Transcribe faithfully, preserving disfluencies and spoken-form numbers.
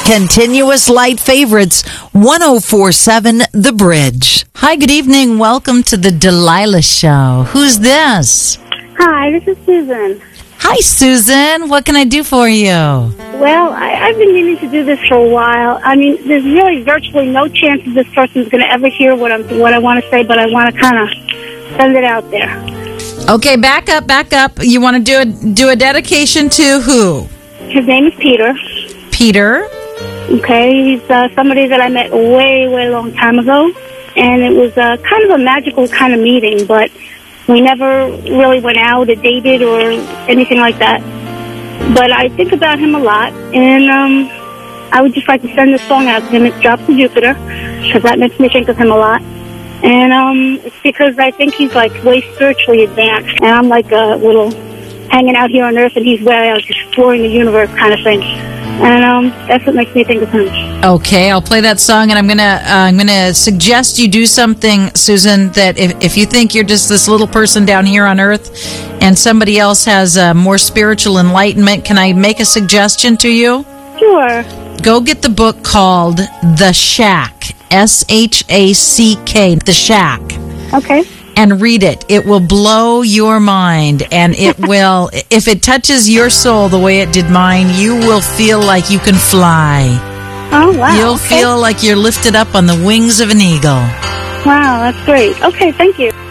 Continuous Light Favorites, one oh four point seven The Bridge. Hi, good evening. Welcome to the Delilah Show. Who's this? Hi, this is Susan. Hi, Susan. What can I do for you? Well, I, I've been meaning to do this for a while. I mean, there's really virtually no chance that this person's going to ever hear what I'm what I want to say, but I want to kind of send it out there. Okay, back up, back up. You want to do a do a dedication to who? His name is Peter. Peter. Okay, he's uh, somebody that I met way, way long time ago, and it was uh, kind of a magical kind of meeting, but we never really went out or dated or anything like that. But I think about him a lot, and um, I would just like to send this song out to him. It's Drops to Jupiter, because that makes me think of him a lot. And um, it's because I think he's like way spiritually advanced, and I'm like a little hanging out here on Earth, and he's way out exploring the universe kind of thing. And um, that's what makes me think of him. Okay, I'll play that song, and I'm gonna uh, I'm gonna suggest you do something, Susan. That if if you think you're just this little person down here on Earth, and somebody else has uh, more spiritual enlightenment, can I make a suggestion to you? Sure. Go get the book called The Shack, S H A C K, The Shack. Okay. And read it. It will blow your mind, and it will, if it touches your soul the way it did mine, you will feel like you can fly. Oh, wow. You'll okay. feel like you're lifted up on the wings of an eagle. Wow, that's great. Okay, thank you.